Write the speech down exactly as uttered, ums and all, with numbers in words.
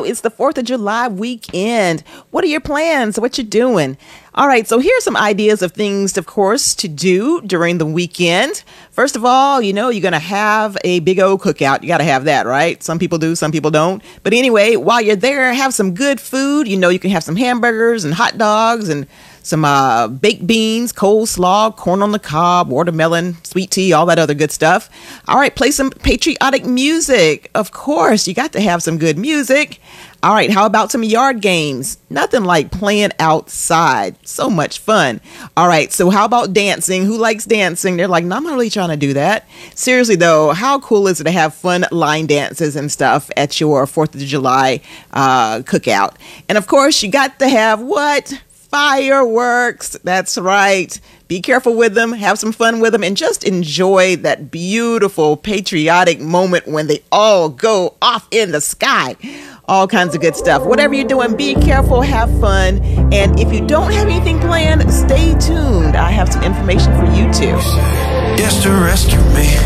It's the fourth of July weekend. What are your plans? What you doing? All right, so here's some ideas of things, of course, to do during the weekend. First of all, you know, you're going to have a big old cookout. You got to have that, right? Some people do, some people don't. But anyway, while you're there, have some good food. You know, you can have some hamburgers and hot dogs and some uh, baked beans, coleslaw, corn on the cob, watermelon, sweet tea, all that other good stuff. All right, play some patriotic music. Of course, you got to have some good music. All right, how about some yard games? Nothing like playing outside. So much fun. All right, so how about dancing? Who likes dancing? They're like, no, I'm not really trying to do that. Seriously, though, how cool is it to have fun line dances and stuff at your fourth of July uh, cookout? And of course, you got to have what? Fireworks. That's right. Be careful with them, have some fun with them, and just enjoy that beautiful patriotic moment when they all go off in the sky. All kinds of good stuff. Whatever you're doing, be careful, have fun. And if you don't have anything planned, stay tuned. I have some information for you too. Yes, to rescue me.